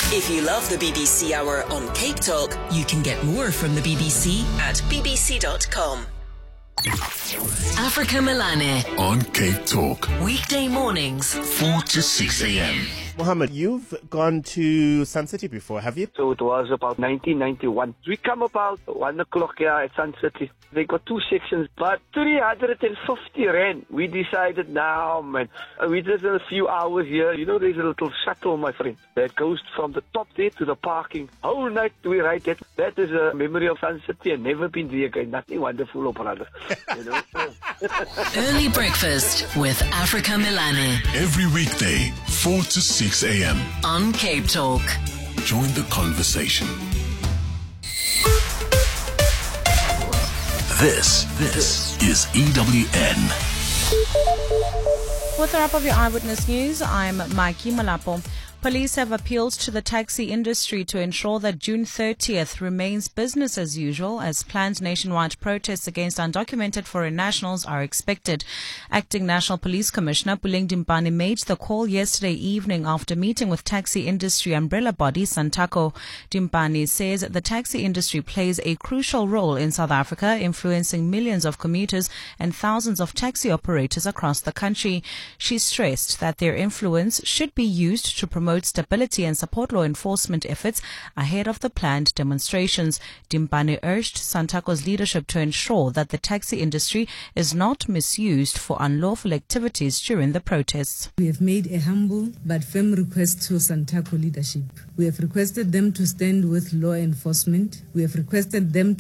If you love the BBC Hour on Cape Talk, you can get more from the BBC at bbc.com. Africa Melane on Cape Talk. Weekday mornings, 4 to 6 a.m. Mohammed, you've gone to Sun City before, have you? So it was about 1991. We come about 1 o'clock here at Sun City. They got two sections, but 350 rand. We decided now, man, we did a few hours here. You know, there's a little shuttle, my friend, that goes from the top there to the parking. Whole night we ride that. That is a memory of Sun City and never been there again. Nothing wonderful or brother. You know? Early breakfast with Africa Melane Every weekday, 4 to 6 a.m. on Cape Talk. Join the conversation. This is EWN. With the wrap of your Eyewitness News, I'm Maiki Malapo. Police have appealed to the taxi industry to ensure that June 30th remains business as usual as planned nationwide protests against undocumented foreign nationals are expected. Acting National Police Commissioner Puleng Dimpane made the call yesterday evening after meeting with taxi industry umbrella body Santaco. Dimpane says the taxi industry plays a crucial role in South Africa, influencing millions of commuters and thousands of taxi operators across the country. She stressed that their influence should be used to promote stability and support law enforcement efforts ahead of the planned demonstrations. Dimpane urged Santaco's leadership to ensure that the taxi industry is not misused for unlawful activities during the protests. We have made a humble but firm request to Santaco leadership. We have requested them to stand with law enforcement. We have requested them